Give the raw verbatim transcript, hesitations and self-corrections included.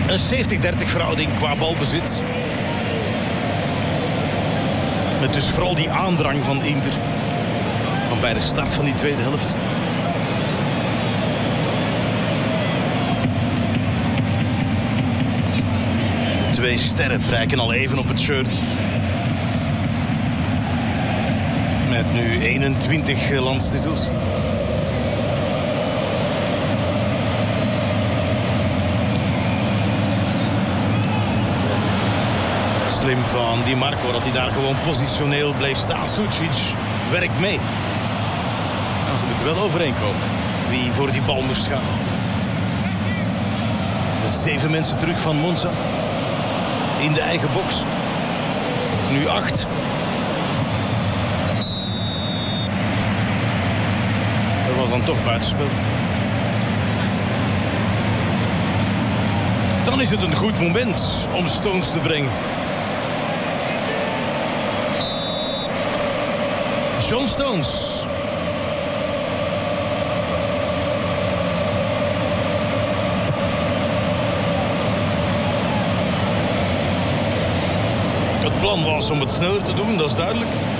Een zeventig dertig verhouding qua balbezit. Met dus vooral die aandrang van Inter. Van bij de start van die tweede helft. De twee sterren prijken al even op het shirt. Met nu eenentwintig landstitels. Slim van Di Marco dat hij daar gewoon positioneel bleef staan. Sucic werkt mee. Nou, ze moeten wel overeenkomen wie voor die bal moest gaan. Er zijn zeven mensen terug van Monza. In de eigen box. Nu acht. Dat was dan toch buitenspel. Dan is het een goed moment om Stones te brengen. John Stones. Het plan was om het sneller te doen, dat is duidelijk.